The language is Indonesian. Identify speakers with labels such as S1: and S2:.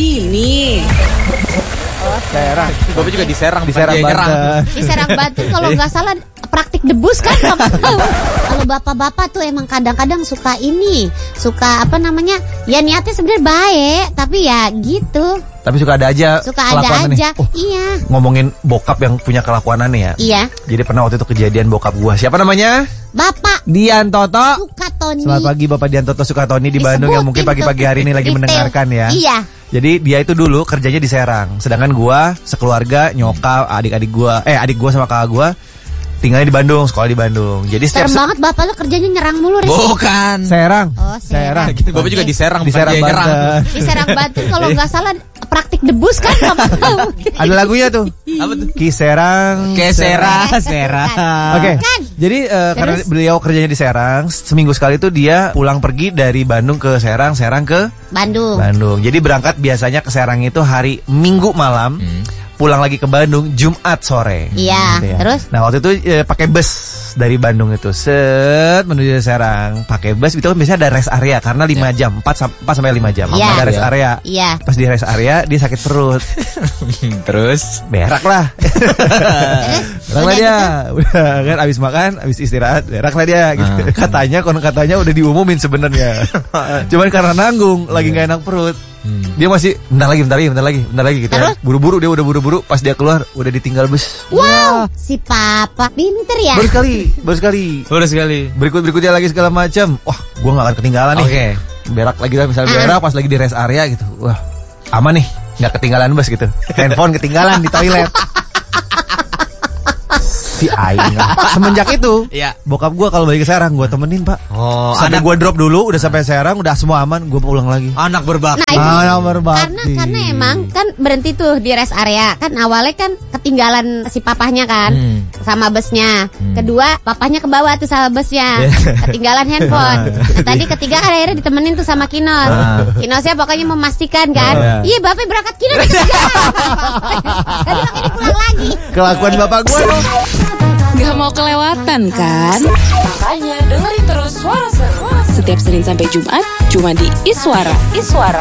S1: ini.
S2: Serang.
S3: Bapak juga di Serang.
S2: Di Serang Banten.
S4: Di Serang Banten kalau nggak salah praktik debus kan. Kalau bapak-bapak tuh emang kadang-kadang suka apa namanya? Ya niatnya sebenarnya baik, tapi ya gitu.
S2: Tapi suka ada aja.
S4: Suka ada aja. Iya.
S2: Ngomongin bokap yang punya kelakuan aneh ya.
S4: Iya.
S2: Jadi pernah waktu itu kejadian bokap gua. Siapa namanya?
S4: Bapak
S2: Dian Toto
S4: Sukatoni.
S2: Selamat pagi Bapak Dian Toto Sukatoni di Bandung yang mungkin pagi-pagi hari ini lagi
S4: detail.
S2: mendengarkan ya.
S4: Iya.
S2: Jadi dia itu dulu kerjanya di Serang. Sedangkan gua sekeluarga, nyokap, adik gua sama kakak gua tinggalnya di Bandung, sekolah di Bandung. Jadi
S4: serem banget bapak lo kerjanya nyerang mulu.
S3: Bukan.
S2: Serang.
S4: Oh, Serang.
S3: Bapak juga di Serang.
S2: Di Serang Banten.
S4: Di Serang Banten kalau nggak salah praktik debus kan.
S2: Ada lagunya tuh.
S3: Apa tuh?
S2: Ki Serang.
S3: Serang.
S2: Oke.
S4: Kan?
S2: Jadi karena beliau kerjanya di Serang, seminggu sekali tuh dia pulang pergi dari Bandung ke Serang ke
S4: Bandung.
S2: Jadi berangkat biasanya ke Serang itu hari Minggu malam. Pulang lagi ke Bandung Jumat sore.
S4: Iya,
S2: Gitu ya.
S4: terus?
S2: Nah waktu itu pakai bus dari Bandung itu menuju Serang. Pakai bus itu kan biasanya ada rest area karena 5 jam, 4 sampai 5 jam.
S4: Iya.
S2: Ada rest area.
S4: Iya.
S2: Pas di rest area dia sakit perut.
S3: Terus
S2: Berak lah. Berak lah dia. Udah kan abis makan, abis istirahat, berak lah dia gitu. Katanya udah diumumin sebenarnya. Cuman karena nanggung, lagi nggak enak perut. Dia masih bentar lagi gitu.
S4: Terus?
S2: Buru-buru, dia udah buru-buru. Pas dia keluar udah ditinggal bus.
S4: Wow, si papa pinter ya.
S2: Baru sekali. Berikutnya lagi segala macam. Wah, gua nggak akan ketinggalan nih.
S3: Oke.
S2: Berak lagi lah, misalnya berak pas lagi di rest area gitu. Wah, aman nih, nggak ketinggalan bus gitu. Handphone ketinggalan di toilet. Si aing. Semenjak itu,
S3: Iya.
S2: bokap gua kalau balik ke Serang gua temenin, Pak.
S3: Oh,
S2: Sampai gua drop dulu, udah sampai Serang, udah semua aman, gua pulang lagi.
S3: anak berbakti.
S4: Nah, itu
S2: Nomor bakti.
S4: karena emang kan berhenti tuh di rest area. Kan awalnya kan ketinggalan si papahnya kan sama busnya. Kedua, papahnya ke bawah tuh sama busnya. Ketinggalan handphone. Nah, tadi ketiga kan akhirnya ditemenin tuh sama Kinos. Kinosnya pokoknya memastikan kan. Iya, bapak berangkat Kinos. Tadi makanya pulang lagi.
S2: Kelakuan bapak gua dong.
S1: Gak mau kelewatan kan? Makanya dengerin terus Suara Seru. Setiap Senin sampai Jumat cuma di Iswara.